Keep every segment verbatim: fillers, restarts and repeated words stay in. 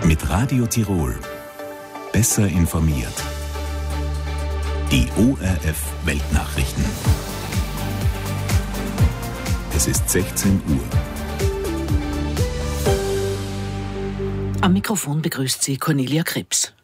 Mit Radio Tirol. Besser informiert. Die O R F Weltnachrichten. Es ist sechzehn Uhr. Am Mikrofon begrüßt sie Cornelia Krebs.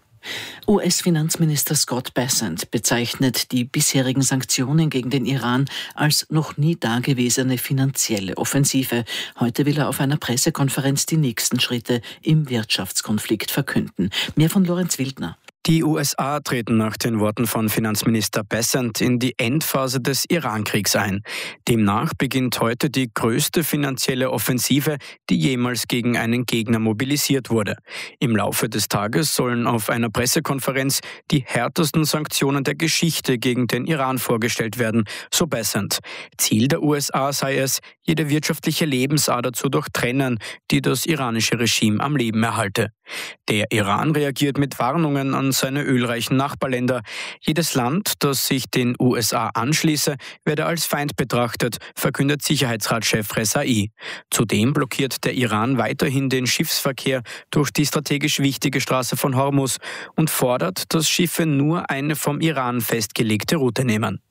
U S-Finanzminister Scott Bessent bezeichnet die bisherigen Sanktionen gegen den Iran als noch nie dagewesene finanzielle Offensive. Heute will er auf einer Pressekonferenz die nächsten Schritte im Wirtschaftskonflikt verkünden. Mehr von Lorenz Wildner. Die U S A treten nach den Worten von Finanzminister Bessent in die Endphase des Iran-Kriegs ein. Demnach beginnt heute die größte finanzielle Offensive, die jemals gegen einen Gegner mobilisiert wurde. Im Laufe des Tages sollen auf einer Pressekonferenz die härtesten Sanktionen der Geschichte gegen den Iran vorgestellt werden, so Bessent. Ziel der U S A sei es, jede wirtschaftliche Lebensader zu durchtrennen, die das iranische Regime am Leben erhalte. Der Iran reagiert mit Warnungen an seine ölreichen Nachbarländer. Jedes Land, das sich den U S A anschließe, werde als Feind betrachtet, verkündet Sicherheitsratschef Rezaei. Zudem blockiert der Iran weiterhin den Schiffsverkehr durch die strategisch wichtige Straße von Hormuz und fordert, dass Schiffe nur eine vom Iran festgelegte Route nehmen.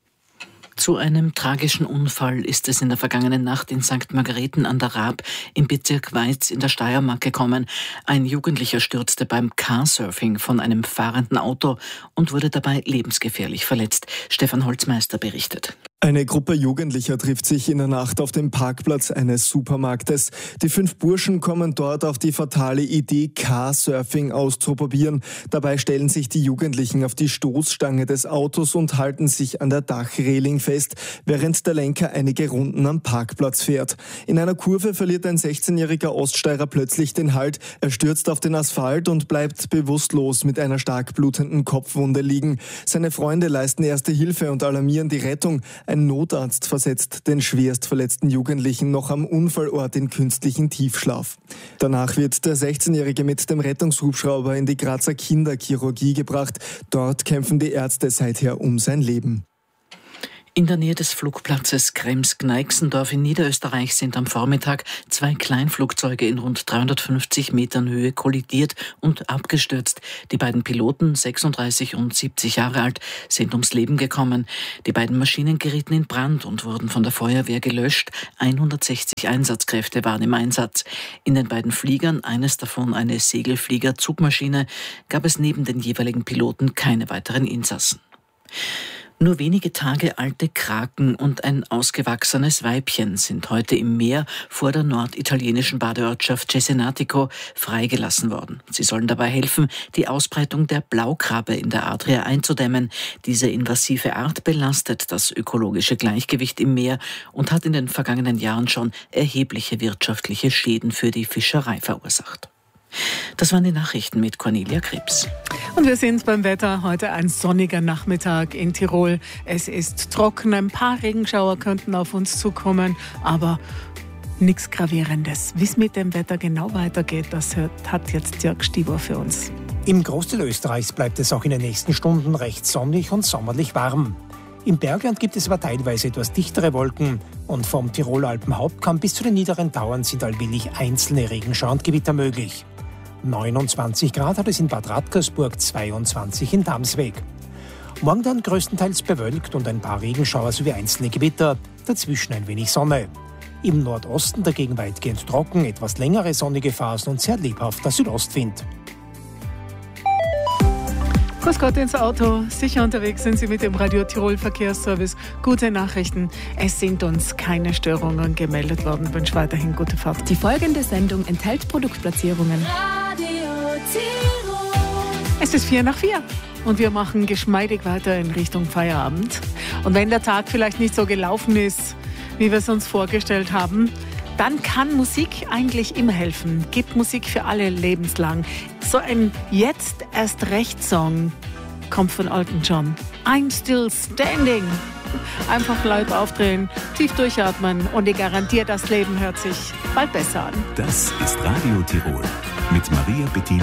Zu einem tragischen Unfall ist es in der vergangenen Nacht in Sankt Margareten an der Raab im Bezirk Weiz in der Steiermark gekommen. Ein Jugendlicher stürzte beim Carsurfing von einem fahrenden Auto und wurde dabei lebensgefährlich verletzt. Stefan Holzmeister berichtet. Eine Gruppe Jugendlicher trifft sich in der Nacht auf dem Parkplatz eines Supermarktes. Die fünf Burschen kommen dort auf die fatale Idee, Carsurfing auszuprobieren. Dabei stellen sich die Jugendlichen auf die Stoßstange des Autos und halten sich an der Dachreling fest, während der Lenker einige Runden am Parkplatz fährt. In einer Kurve verliert ein sechzehnjähriger Oststeirer plötzlich den Halt. Er stürzt auf den Asphalt und bleibt bewusstlos mit einer stark blutenden Kopfwunde liegen. Seine Freunde leisten erste Hilfe und alarmieren die Rettung. Ein Notarzt versetzt den schwerst verletzten Jugendlichen noch am Unfallort in künstlichen Tiefschlaf. Danach wird der sechzehnjährige mit dem Rettungshubschrauber in die Grazer Kinderchirurgie gebracht. Dort kämpfen die Ärzte seither um sein Leben. In der Nähe des Flugplatzes Krems-Gneixendorf in Niederösterreich sind am Vormittag zwei Kleinflugzeuge in rund dreihundertfünfzig Metern Höhe kollidiert und abgestürzt. Die beiden Piloten, sechsunddreißig und siebzig Jahre alt, sind ums Leben gekommen. Die beiden Maschinen gerieten in Brand und wurden von der Feuerwehr gelöscht. hundertsechzig Einsatzkräfte waren im Einsatz. In den beiden Fliegern, eines davon eine Segelflieger-Zugmaschine, gab es neben den jeweiligen Piloten keine weiteren Insassen. Nur wenige Tage alte Kraken und ein ausgewachsenes Weibchen sind heute im Meer vor der norditalienischen Badeortschaft Cesenatico freigelassen worden. Sie sollen dabei helfen, die Ausbreitung der Blaukrabbe in der Adria einzudämmen. Diese invasive Art belastet das ökologische Gleichgewicht im Meer und hat in den vergangenen Jahren schon erhebliche wirtschaftliche Schäden für die Fischerei verursacht. Das waren die Nachrichten mit Cornelia Krebs. Und wir sind beim Wetter. Heute ein sonniger Nachmittag in Tirol. Es ist trocken, ein paar Regenschauer könnten auf uns zukommen, aber nichts Gravierendes. Wie es mit dem Wetter genau weitergeht, das hat jetzt Dirk Stieber für uns. Im Großteil Österreichs bleibt es auch in den nächsten Stunden recht sonnig und sommerlich warm. Im Bergland gibt es aber teilweise etwas dichtere Wolken und vom Tiroler Alpenhauptkamm bis zu den niederen Tauern sind allmählich einzelne Regenschauer und Gewitter möglich. neunundzwanzig Grad hat es in Bad Radkersburg, zweiundzwanzig in Damsweg. Morgen dann größtenteils bewölkt und ein paar Regenschauer sowie einzelne Gewitter, dazwischen ein wenig Sonne. Im Nordosten dagegen weitgehend trocken, etwas längere sonnige Phasen und sehr lebhafter Südostwind. Grüß Gott ins Auto. Sicher unterwegs sind Sie mit dem Radio Tirol Verkehrsservice. Gute Nachrichten. Es sind uns keine Störungen gemeldet worden. Ich wünsche weiterhin gute Fahrt. Die folgende Sendung enthält Produktplatzierungen. Radio Tirol. Es ist vier nach vier. Und wir machen geschmeidig weiter in Richtung Feierabend. Und wenn der Tag vielleicht nicht so gelaufen ist, wie wir es uns vorgestellt haben, dann kann Musik eigentlich immer helfen. Gibt Musik für alle lebenslang. So ein Jetzt erst recht Song kommt von Elton John. I'm still standing. Einfach laut aufdrehen, tief durchatmen und ich garantiere, das Leben hört sich bald besser an. Das ist Radio Tirol mit Maria Bettina.